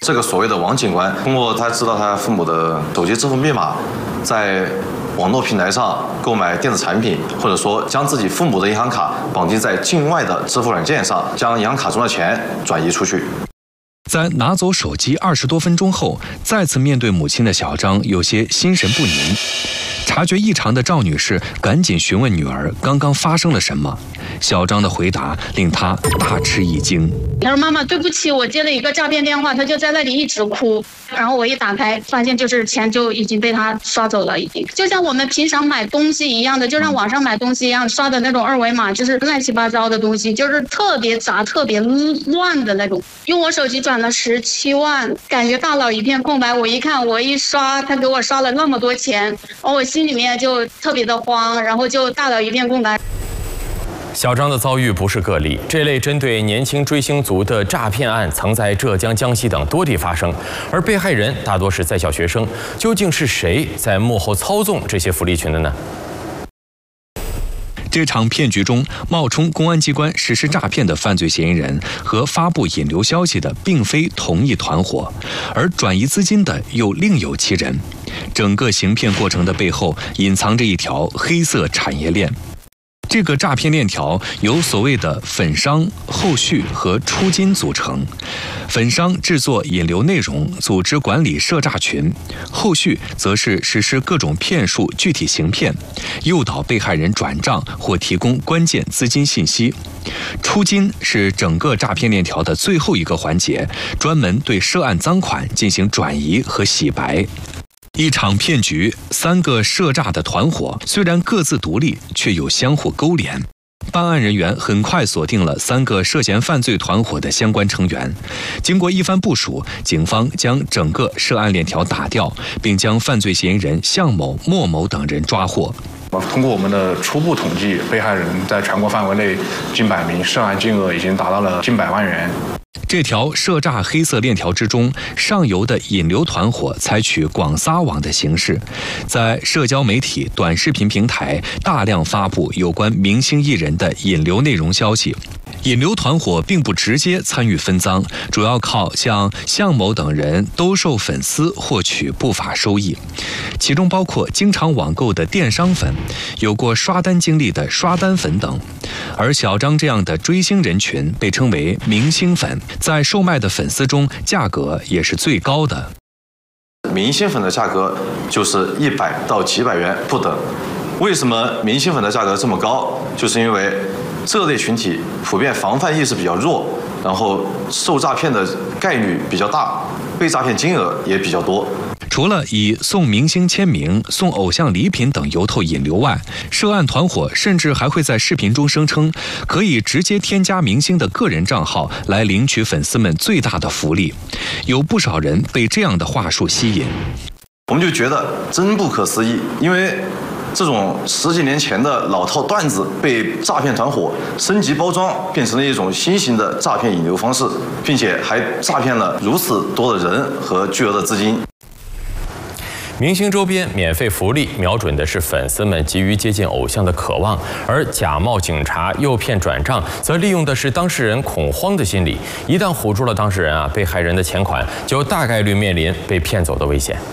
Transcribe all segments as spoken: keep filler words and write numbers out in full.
这个所谓的王警官，通过他知道他父母的手机支付密码，在网络平台上购买电子产品，或者说将自己父母的银行卡绑定在境外的支付软件上，将银行卡中的钱转移出去。 在拿走手机二十多分钟后，再次面对母亲的小张有些心神不宁。察觉异常的赵女士赶紧询问女儿刚刚发生了什么。小张的回答令她大吃一惊。 他说：“妈妈，对不起，我接了一个诈骗电话。”他就在那里一直哭。然后我一打开，发现就是钱就已经被他刷走了，已经就像我们平常买东西一样的，就像网上买东西一样，刷的那种二维码，就是乱七八糟的东西，就是特别杂、特别乱的那种。用我手机转了十七万，感觉大脑一片空白。我一看，我一刷，他给我刷了那么多钱，然后我心里面就特别的慌，然后就大脑一片空白。 小张的遭遇不是个例，这类针对年轻追星族的诈骗案曾在浙江、江西等多地发生，而被害人大多是在校学生。究竟是谁在幕后操纵这些福利群的呢？ 这场骗局中，冒充公安机关实施诈骗的犯罪嫌疑人和发布引流消息的并非同一团伙，而转移资金的又另有其人。整个行骗过程的背后隐藏着一条黑色产业链。这个诈骗链条由所谓的粉商、后续和出金组成。粉商制作引流内容，组织管理涉诈群；后续则是实施各种骗术具体行骗，诱导被害人转账或提供关键资金信息。出金是整个诈骗链条的最后一个环节，专门对涉案赃款进行转移和洗白。一场骗局，三个涉诈的团伙虽然各自独立，却又相互勾连。办案人员很快锁定了三个涉嫌犯罪团伙的相关成员。经过一番部署，警方将整个涉案链条打掉，并将犯罪嫌疑人向某、莫某等人抓获。 通过我们的初步统计，被害人在全国范围内近百名，涉案金额已经达到了近百万元。 这条涉诈黑色链条之中，上游的引流团伙采取广撒网的形式，在社交媒体、短视频平台大量发布有关明星艺人的引流内容消息。引流团伙并不直接参与分赃，主要靠向向某等人兜售粉丝获取不法收益，其中包括经常网购的电商粉、有过刷单经历的刷单粉等。而小张这样的追星人群被称为明星粉，在售卖的粉丝中价格也是最高的。 明星粉的价格就是一百到几百元不等。为什么明星粉的价格这么高？就是因为这类群体普遍防范意识比较弱，然后受诈骗的概率比较大，被诈骗金额也比较多。 除了以送明星签名、送偶像礼品等由头引流外，涉案团伙甚至还会在视频中声称可以直接添加明星的个人账号来领取粉丝们最大的福利。有不少人被这样的话术吸引， 我们就觉得真不可思议，因为这种十几年前的老套段子被诈骗团伙升级包装，变成了一种新型的诈骗引流方式，并且还诈骗了如此多的人和巨额的资金。 明星周边免费福利瞄准的是粉丝们急于接近偶像的渴望，而假冒警察诱骗转账则利用的是当事人恐慌的心理，一旦唬住了当事人啊，被害人的钱款就大概率面临被骗走的危险。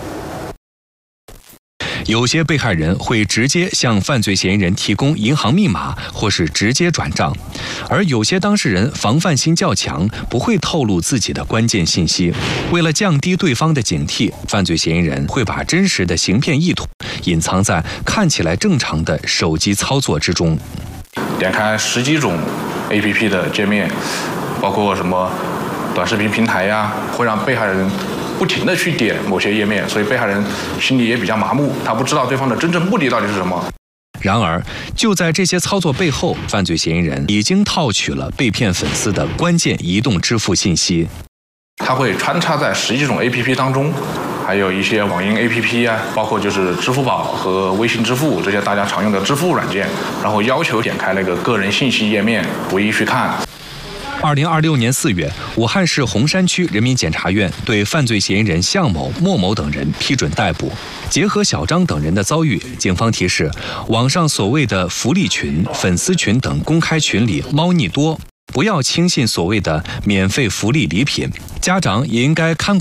有些被害人会直接向犯罪嫌疑人提供银行密码，或是直接转账，而有些当事人防范心较强，不会透露自己的关键信息。为了降低对方的警惕，犯罪嫌疑人会把真实的行骗意图隐藏在看起来正常的手机操作之中。 点开十几种 A P P 的界面，包括什么短视频平台呀，会让被害人不停地去点某些页面，所以被害人心里也比较麻木，他不知道对方的真正目的到底是什么。 然而，就在这些操作背后，犯罪嫌疑人已经套取了被骗粉丝的关键移动支付信息。 他会穿插在十几种 A P P 当中，还有一些网银 A P P 啊，包括就是支付宝和微信支付这些大家常用的支付软件，然后要求点开那个个人信息页面，不宜去看。 二零二六年四月，武汉市洪山区人民检察院对犯罪嫌疑人向某、莫某等人批准逮捕。结合小张等人的遭遇，警方提示，网上所谓的福利群、粉丝群等公开群里猫腻多，不要轻信所谓的免费福利礼品，家长也应该看